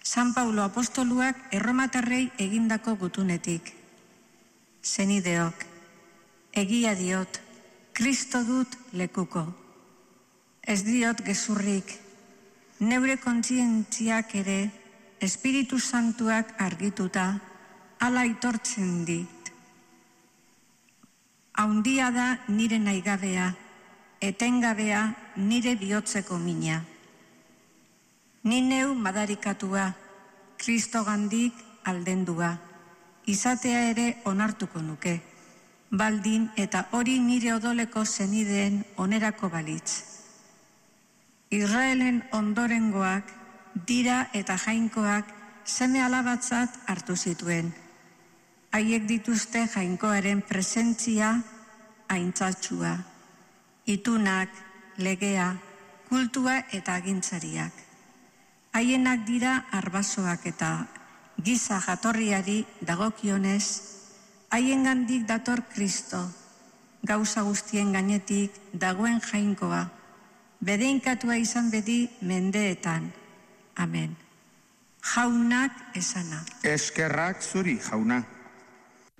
San Paulo apostoluak erromatarrei egindako gutunetik. Senideok, egia diot, Kristo dut lekuko. Ez diot gezurrik, neure kontzientziak ere, Espiritu Santuak argituta, hala aitortzen dit. Haundia da nire naigabea, etengabea nire bihotzeko mina. Ni neu madarikatua, Kristogandik aldendua, izatea ere onartuko nuke, baldin eta hori nire odoleko zenideen onerako balitz. Israelen ondorengoak, dira eta jainkoak seme alabatzat hartu zituen. Haiek dituzte jainkoaren presentzia aintzatxua, itunak, legea, kultua eta agintzariak. Haienak dira arbasoak eta giza jatorriari dagokionez, haiengandik dator Kristo, gauza guztien gainetik dagoen jainkoa, bedeinkatua izan bedi mendeetan. Amen. Jaunak esana. Eskerrak zuri, jauna.